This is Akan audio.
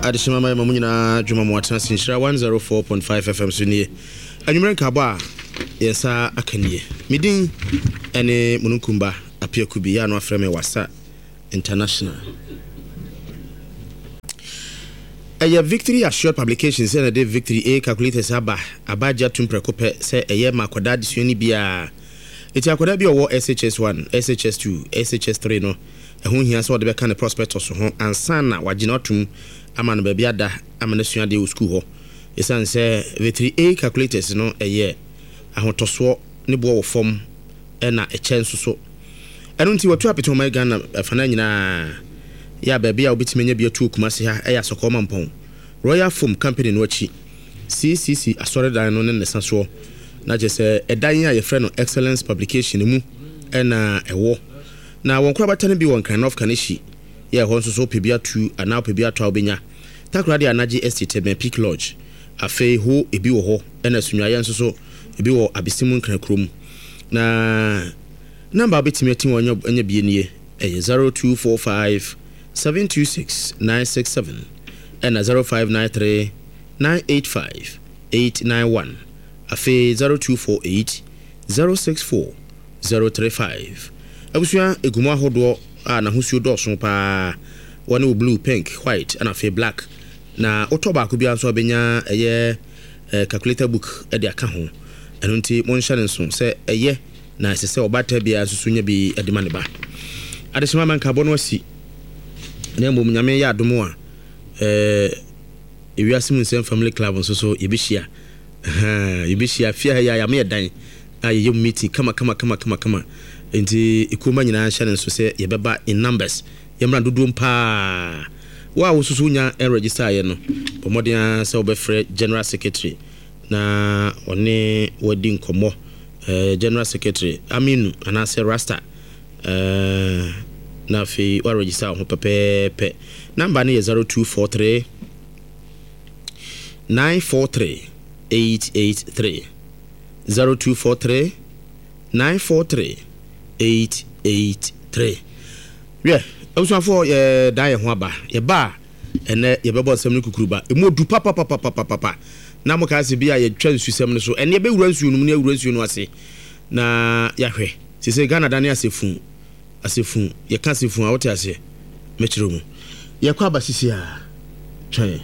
adishima mai mamunyina juma mwatana sinshira 104.5 FM sunie anwumere nkaba yesa akanie midin ene mununkumba apia kubi ya no afreme wasa international aya victory assured publications and the victory a calculators abaja tumprekope se eye makoda disuani bia eti akoda bi owo SHS1 SHS2 SHS3 no ehun hia so de be kan prospectus ho ansana wagina otum amana ba biada amana suade o school ho esan se victory a calculators no eye ahotoso ne bo wo fom na echen so enu nti watu apeto mai Ghana afana nyina ya ba bia obitime bi atu kumase ha eya sokoma mpon Royal Foam Company no achi CCC asore dan no ne nesa so na je se edan ya ye frɛ no excellence publication mu na ewo na won kura batane bi won kan of kanishi ya ho nso so pebia 2 ana pebia 2 obenya takra de anaji estate ben Peak Lodge afei ho ebi wo ho na sunwaye nso so ebi wo abisimu kan krom na number betimi ati won anya bi nie 0245 726 967 and 0593 985 891 afei 0248 064 035 abusua egumu ahodo na husuo doso pa one blue pink white and afei black na otoba ko bia nso abenya eye calculator book e de aka ho eno nti mon hye nso se eye na sese obata bia susunya bi edema ne ba adesima man ka bono asi na mbom nyame ya adomo a ewiasimu nsem family club nso so yebehia yebehia fia ya me dan aye meeting kama enti ikoma nyina hye nso se yebeba in numbers yemra dodo mpa wa wo susu nya register ye no pomodin se obefre general secretary na one wadi nkomo general secretary Aminu anase Rasta na fi wa register ho pepepe number ni 0243 943 883 0243 943 883 yeah awusafo dan ye ho aba ye ba ene ye bebo sem ni kukuruba emodu papa na mo ka se bia ye twa nsusem ne so ene ye be wura nsu no ne wura nsu no ase na ya hwe sese Ghana dan asefun ye ka asefun a wote ase mechiro mu ye kwa basisi a twa